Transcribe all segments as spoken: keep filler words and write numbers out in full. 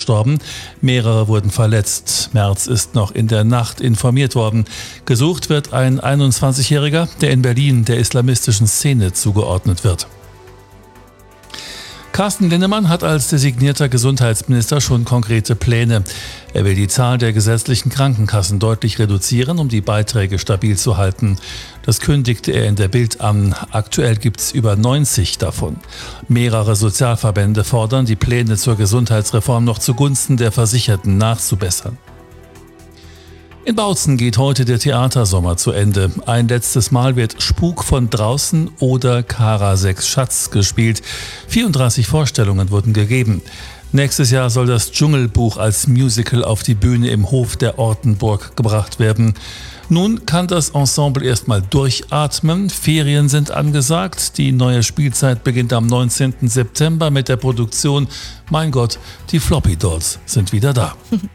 gestorben. Mehrere wurden verletzt. Merz ist noch in der Nacht informiert worden. Gesucht wird ein einundzwanzigjähriger, der in Berlin der islamistischen Szene zugeordnet wird. Carsten Linnemann hat als designierter Gesundheitsminister schon konkrete Pläne. Er will die Zahl der gesetzlichen Krankenkassen deutlich reduzieren, um die Beiträge stabil zu halten. Das kündigte er in der Bild an. Aktuell gibt es über neunzig davon. Mehrere Sozialverbände fordern, die Pläne zur Gesundheitsreform noch zugunsten der Versicherten nachzubessern. In Bautzen geht heute der Theatersommer zu Ende. Ein letztes Mal wird Spuk von draußen oder Kara sechs Schatz gespielt. vierunddreißig Vorstellungen wurden gegeben. Nächstes Jahr soll das Dschungelbuch als Musical auf die Bühne im Hof der Ortenburg gebracht werden. Nun kann das Ensemble erstmal durchatmen. Ferien sind angesagt. Die neue Spielzeit beginnt am neunzehnten September mit der Produktion Mein Gott, die Floppy Dolls sind wieder da.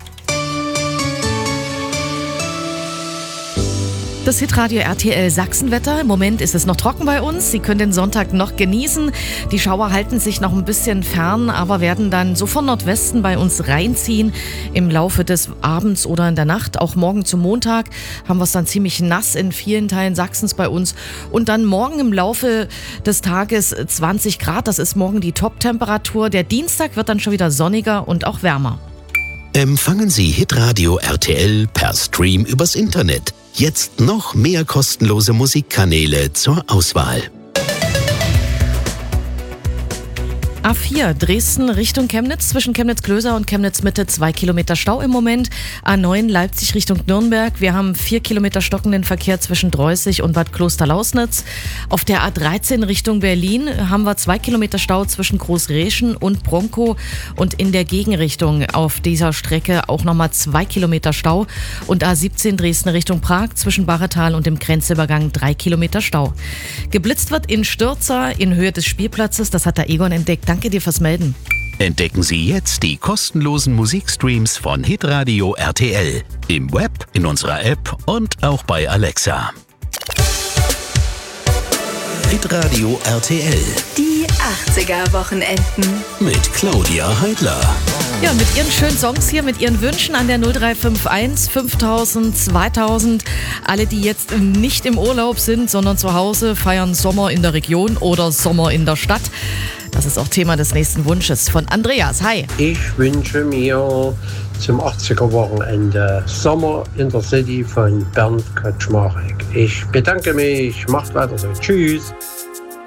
Das Hitradio R T L Sachsenwetter. Im Moment ist es noch trocken bei uns. Sie können den Sonntag noch genießen. Die Schauer halten sich noch ein bisschen fern, aber werden dann so von Nordwesten bei uns reinziehen im Laufe des Abends oder in der Nacht. Auch morgen zum Montag haben wir es dann ziemlich nass in vielen Teilen Sachsens bei uns. Und dann morgen im Laufe des Tages zwanzig Grad. Das ist morgen die Top-Temperatur. Der Dienstag wird dann schon wieder sonniger und auch wärmer. Empfangen Sie Hitradio R T L per Stream übers Internet. Jetzt noch mehr kostenlose Musikkanäle zur Auswahl. A vier Dresden Richtung Chemnitz, zwischen Chemnitz-Klöser und Chemnitz-Mitte zwei Kilometer Stau im Moment. A neun Leipzig Richtung Nürnberg. Wir haben vier Kilometer stockenden Verkehr zwischen Dreußig und Bad Klosterlausnitz. Auf der A dreizehn Richtung Berlin haben wir zwei Kilometer Stau zwischen Großräschen und Bronkow und in der Gegenrichtung auf dieser Strecke auch nochmal zwei Kilometer Stau. Und A siebzehn Dresden Richtung Prag zwischen Barretal und dem Grenzübergang drei Kilometer Stau. Geblitzt wird in Stürzer in Höhe des Spielplatzes. Das hat der Egon entdeckt. Danke dir fürs Melden. Entdecken Sie jetzt die kostenlosen Musikstreams von Hitradio R T L. Im Web, in unserer App und auch bei Alexa. Hitradio R T L. Die achtziger-Wochenenden. Mit Claudia Heidler. Ja, mit ihren schönen Songs hier, mit ihren Wünschen an der null drei fünf eins fünftausend zweitausend. Alle, die jetzt nicht im Urlaub sind, sondern zu Hause, feiern Sommer in der Region oder Sommer in der Stadt. Das ist auch Thema des nächsten Wunsches von Andreas. Hi. Ich wünsche mir zum achtziger-Wochenende Sommer in der City von Bernd Kaczmarek. Ich bedanke mich. Macht weiter so. Tschüss.